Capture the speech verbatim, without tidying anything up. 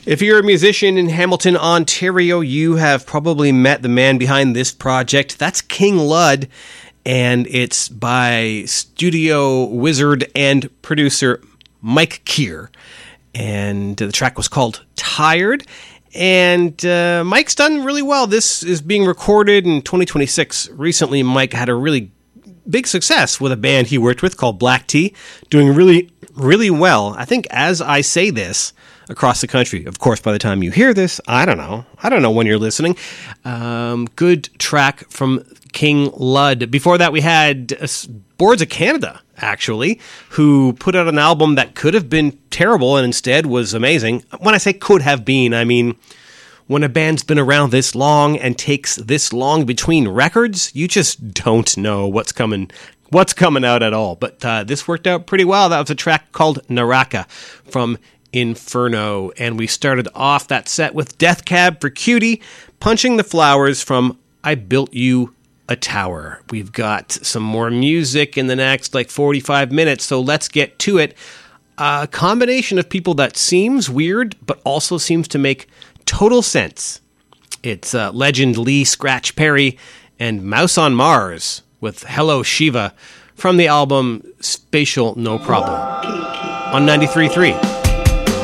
If you're a musician in Hamilton, Ontario, you have probably met the man behind this project. That's King Lud, and it's by studio wizard and producer Mike Keir. And the track was called Tired. And uh, Mike's done really well. This is being recorded in twenty twenty-six. Recently, Mike had a really big success with a band he worked with called Black Tea, doing really, really well. I think as I say this, across the country. Of course, by the time you hear this, I don't know. I don't know when you're listening. Um, good track from King Lud. Before that, we had uh, Boards of Canada, actually, who put out an album that could have been terrible and instead was amazing. When I say could have been, I mean, when a band's been around this long and takes this long between records, you just don't know what's coming what's coming out at all. But uh, this worked out pretty well. That was a track called Naraka from Inferno. And we started off that set with Death Cab for Cutie, Punching the Flowers from I Built You a Tower. We've got some more music in the next like forty-five minutes, so let's get to it. A combination of people that seems weird, but also seems to make total sense. It's uh, legend Lee Scratch Perry and Mouse on Mars with Hello Shiva from the album Spatial No Problem on ninety-three point three.